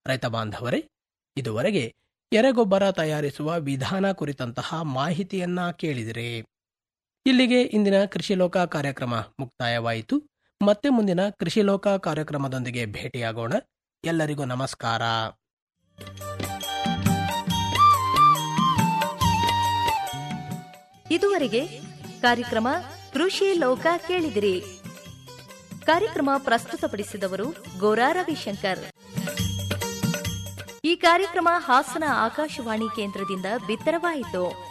ರೈತ ಬಾಂಧವರೇ, ಇದುವರೆಗೆ ಎರೆಗೊಬ್ಬರ ತಯಾರಿಸುವ ವಿಧಾನ ಕುರಿತಂತಹ ಮಾಹಿತಿಯನ್ನ ಕೇಳಿದಿರಿ. ಇಲ್ಲಿಗೆ ಇಂದಿನ ಕೃಷಿ ಲೋಕ ಕಾರ್ಯಕ್ರಮ ಮುಕ್ತಾಯವಾಯಿತು. ಮತ್ತೆ ಮುಂದಿನ ಕೃಷಿ ಲೋಕ ಕಾರ್ಯಕ್ರಮದೊಂದಿಗೆ ಭೇಟಿಯಾಗೋಣ. ಎಲ್ಲರಿಗೂ ನಮಸ್ಕಾರ. ಇದುವರೆಗೆ ಕಾರ್ಯಕ್ರಮ ಕೃಷಿ ಲೋಕ ಕೇಳಿದಿರಿ. ಕಾರ್ಯಕ್ರಮ ಪ್ರಸ್ತುತಪಡಿಸಿದವರು ಗೋರಾ ರವಿಶಂಕರ್. ಈ ಕಾರ್ಯಕ್ರಮ ಹಾಸನ ಆಕಾಶವಾಣಿ ಕೇಂದ್ರದಿಂದ ಬಿತ್ತರವಾಯಿತು.